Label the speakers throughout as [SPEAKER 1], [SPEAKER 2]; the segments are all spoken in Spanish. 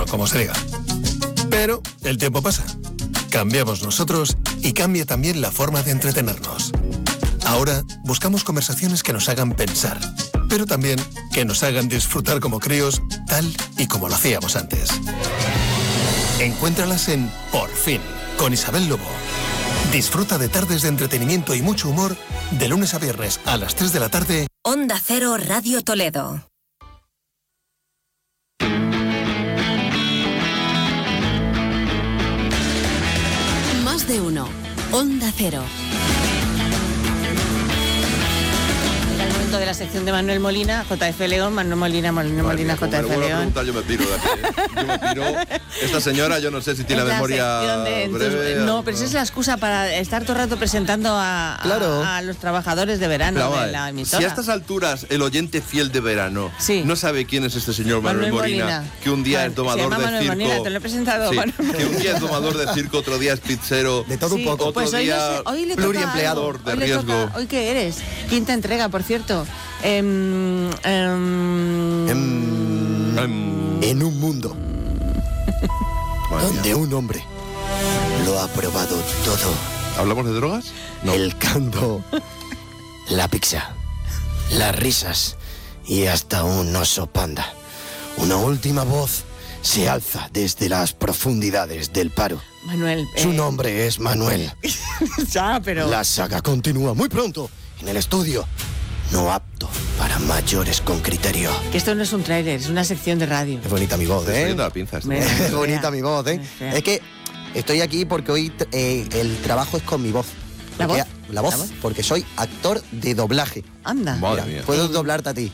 [SPEAKER 1] como se diga. Pero el tiempo pasa. Cambiamos nosotros y cambia también la forma de entretenernos. Ahora buscamos conversaciones que nos hagan pensar, pero también que nos hagan disfrutar como críos, tal y como lo hacíamos antes. Encuéntralas en Por Fin, con Isabel Lobo. Disfruta de tardes de entretenimiento y mucho humor de lunes a viernes a las 3 de la tarde.
[SPEAKER 2] Onda Cero Radio Toledo.
[SPEAKER 3] Más de uno. Onda Cero.
[SPEAKER 4] De la sección de Manuel Molina, JF León, Manuel Molina, JF León.
[SPEAKER 5] Yo me piro de aquí, Yo me piro. Esta señora, yo no sé si tiene la memoria breve.
[SPEAKER 4] No, pero esa es la excusa para estar todo el rato presentando a los trabajadores de verano de la emisora.
[SPEAKER 5] Si a estas alturas el oyente fiel de verano no sabe quién es este señor Manuel Molina, que un día es domador de circo.
[SPEAKER 4] Molina, te lo he presentado.
[SPEAKER 5] Sí, que un día es domador de circo, otro día es pizzero.
[SPEAKER 6] De todo un poco.
[SPEAKER 5] Otro
[SPEAKER 4] pues
[SPEAKER 5] día
[SPEAKER 4] hoy le
[SPEAKER 5] pluriempleador de riesgo.
[SPEAKER 4] ¿Hoy qué eres? Quinta entrega, por cierto.
[SPEAKER 6] En un mundo donde un hombre lo ha probado todo.
[SPEAKER 5] ¿Hablamos de drogas? No.
[SPEAKER 6] El canto, la pizza, las risas y hasta un oso panda. Una última voz se alza desde las profundidades del paro.
[SPEAKER 4] Manuel.
[SPEAKER 6] Su nombre es Manuel.
[SPEAKER 4] Ya, pero...
[SPEAKER 6] La saga continúa muy pronto en el estudio. No apto para mayores con criterio.
[SPEAKER 4] Que esto no es un tráiler, es una sección de radio.
[SPEAKER 6] Es bonita mi voz, ¿eh?
[SPEAKER 5] La pinza,
[SPEAKER 6] es bonita mi voz, ¿eh? Es que estoy aquí porque hoy el trabajo es con mi voz.
[SPEAKER 4] ¿La voz?
[SPEAKER 6] La voz, porque soy actor de doblaje.
[SPEAKER 4] Anda.
[SPEAKER 5] Madre mía.
[SPEAKER 6] Puedo doblarte a ti.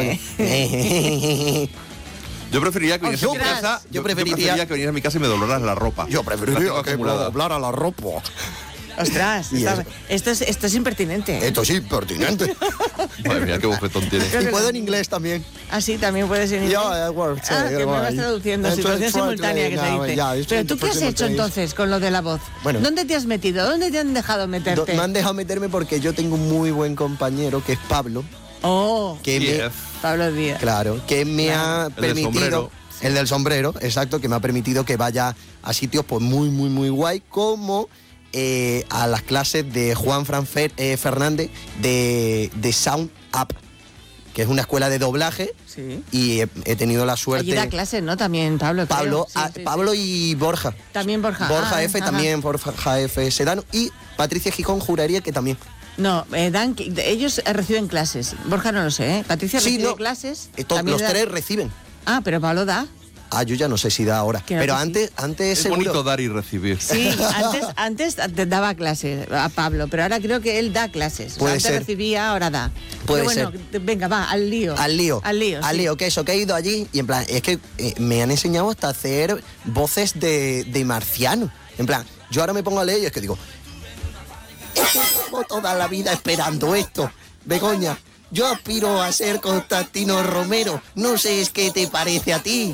[SPEAKER 5] Yo preferiría que vinieras a mi casa.
[SPEAKER 6] Yo preferiría
[SPEAKER 5] que vinieras a mi casa y me doblaras la ropa.
[SPEAKER 6] Yo preferiría que me doblara la ropa.
[SPEAKER 4] Ostras, esto es impertinente.
[SPEAKER 6] Esto es impertinente.
[SPEAKER 5] Madre mía, qué bofetón tiene.
[SPEAKER 6] Y puedo en inglés también.
[SPEAKER 4] Ah, sí, también puedes en inglés. Que me vas traduciendo, situación simultánea que se dice. Pero ¿tú qué has hecho entonces con lo de la voz?
[SPEAKER 6] Bueno,
[SPEAKER 4] ¿dónde te has metido? ¿Dónde te han dejado meterte?
[SPEAKER 6] Me han dejado meterme porque yo tengo un muy buen compañero que es Pablo.
[SPEAKER 4] Oh,
[SPEAKER 6] Pablo Díaz. Claro, que me ha permitido... El del sombrero, exacto, que me ha permitido que vaya a sitios pues muy guay, como... a las clases de Juan Fernández de Sound Up, que es una escuela de doblaje.
[SPEAKER 4] Sí.
[SPEAKER 6] Y he tenido la suerte.
[SPEAKER 4] Allí da clases, ¿no? También Pablo.
[SPEAKER 6] Pablo y Borja.
[SPEAKER 4] También Borja.
[SPEAKER 6] Borja F, también Borja F Sedano, y Patricia Gijón juraría que también.
[SPEAKER 4] No, ellos reciben clases. Borja no lo sé, ¿eh? Patricia recibe clases.
[SPEAKER 6] Los tres reciben.
[SPEAKER 4] Ah, pero Pablo da.
[SPEAKER 6] Ah, yo ya no sé si da ahora. Pero antes
[SPEAKER 5] es
[SPEAKER 6] seguro...
[SPEAKER 5] bonito dar y recibir.
[SPEAKER 4] Sí, antes te daba clases a Pablo, pero ahora creo que él da clases.
[SPEAKER 6] Puede ser.
[SPEAKER 4] Antes recibía, ahora da.
[SPEAKER 6] Puede
[SPEAKER 4] ser. Venga, va, al lío.
[SPEAKER 6] Al lío, que eso, que he ido allí y en plan, es que me han enseñado hasta hacer voces de marciano. En plan, yo ahora me pongo a leer y es que digo, llevo toda la vida esperando esto, Begoña. Yo aspiro a ser Constantino Romero. No sé, es qué te parece a ti.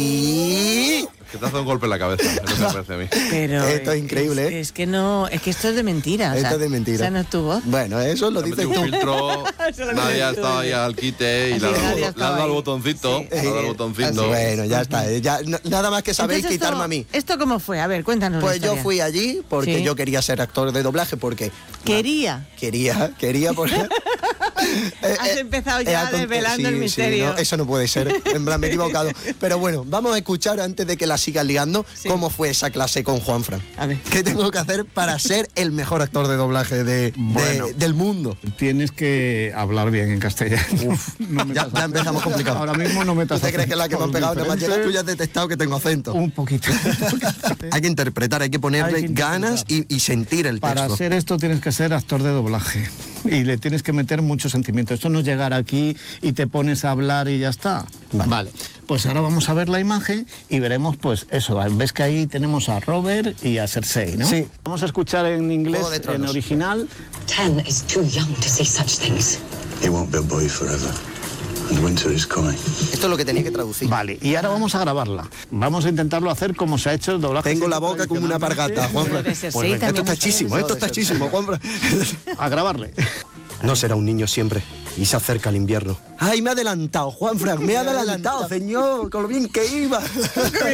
[SPEAKER 5] Que te hace un golpe en la cabeza, es lo que me parece a mí.
[SPEAKER 4] Pero
[SPEAKER 6] esto es increíble, ¿eh?
[SPEAKER 4] Es que esto es de mentira.
[SPEAKER 6] Esto es de mentira.
[SPEAKER 4] O sea, no es tu voz.
[SPEAKER 6] Bueno, eso lo dices tú.
[SPEAKER 5] Filtro, nadie ha estado ahí al quite y le ha dado al botoncito.
[SPEAKER 6] Bueno, ya está. Ya, nada más que sabéis quitarme a mí.
[SPEAKER 4] ¿Esto cómo fue? A ver, cuéntanos.
[SPEAKER 6] Pues yo fui allí porque yo quería ser actor de doblaje, porque...
[SPEAKER 4] Quería
[SPEAKER 6] porque...
[SPEAKER 4] Has empezado ya desvelando el misterio.
[SPEAKER 6] No, eso no puede ser, en plan me he equivocado. Pero bueno, vamos a escuchar, antes de que la sigas ligando, cómo fue esa clase con Juanfran.
[SPEAKER 4] A ver.
[SPEAKER 6] ¿Qué tengo que hacer para ser el mejor actor de doblaje del mundo?
[SPEAKER 7] Tienes que hablar bien en castellano.
[SPEAKER 6] Ya empezamos complicado.
[SPEAKER 7] Ahora mismo no metas.
[SPEAKER 6] ¿Usted cree que es la que me han pegado? Nada más llegar, tú ya has detectado que tengo acento.
[SPEAKER 7] Un poquito.
[SPEAKER 6] Hay que interpretar, hay que ponerle ganas y sentir el texto.
[SPEAKER 7] Para hacer esto tienes que ser actor de doblaje y le tienes que meter mucho sentimiento. Esto no es llegar aquí y te pones a hablar y ya está. Vale. Pues ahora vamos a ver la imagen y veremos, pues eso. Ves que ahí tenemos a Robert y a Cersei, ¿no?
[SPEAKER 6] Sí.
[SPEAKER 7] Vamos a escuchar en inglés, en original.
[SPEAKER 8] 10 is too young to see such things.
[SPEAKER 9] He won't be a boy forever. And winter is coming.
[SPEAKER 6] Esto es lo que tenía que traducir.
[SPEAKER 7] Vale, y ahora vamos a grabarla. Vamos a intentarlo hacer como se ha hecho el doblaje.
[SPEAKER 6] Tengo la boca como una alpargata, Juanfran. Esto está chísimo, Juanfran.
[SPEAKER 7] A grabarle.
[SPEAKER 6] No será un niño siempre. Y se acerca el invierno. ¡Ay, me ha adelantado, Juanfran! ¡Me ha adelantado, señor! ¡Con lo bien que iba!